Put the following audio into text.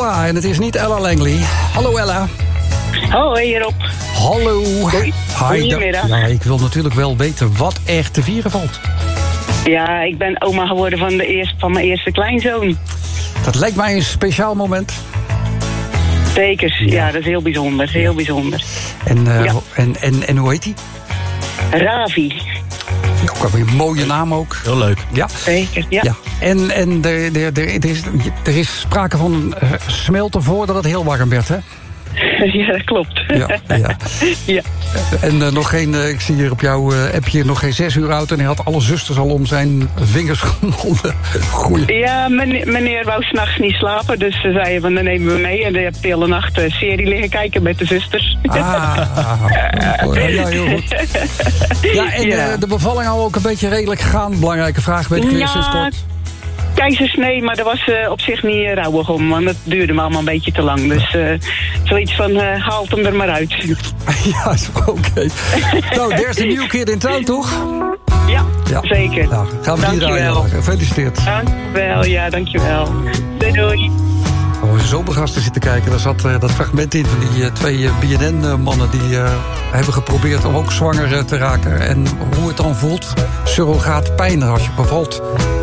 Ella. En het is niet Ella Langley. Hallo Ella. Hoi Rob. Hallo. Hoi. Goedemiddag. Ja, ik wil natuurlijk wel weten wat er te vieren valt. Ja, ik ben oma geworden van mijn eerste kleinzoon. Dat lijkt mij een speciaal moment. Zeker, ja, dat is heel bijzonder. Heel bijzonder. En hoe heet hij? Ravi. Ook alweer een mooie naam ook. Heel leuk. Ja. Zeker, ja. En er is sprake van smelten voordat het heel warm werd, hè? Ja, dat klopt. Ja. Ja. En nog geen, ik zie hier op jouw appje nog geen 6 uur oud... en hij had alle zusters al om zijn vingers genomen. Goeie. Ja, meneer wou 's nachts niet slapen, dus ze zeiden van dan nemen we mee. En die heeft de hele nacht serie liggen kijken met de zusters. Ja, heel goed. Ja, en de bevalling al ook een beetje redelijk gegaan. Belangrijke vraag, weet ik weer sinds kort. Keizersnee, maar daar was op zich niet rouwig om. Want dat duurde me allemaal een beetje te lang. Dus zoiets van, haalt hem er maar uit. Ja, is oké. Nou, there's a new kid in town, toch? Ja, zeker. Nou, gaan we die draaien. Gefeliciteerd. Dankjewel, ja, dankjewel. Doei. Als we zo begasten zitten kijken, daar zat dat fragment in van die 2 BNN-mannen die hebben geprobeerd om ook zwanger te raken. En hoe het dan voelt, surrogaat pijn als je bevalt.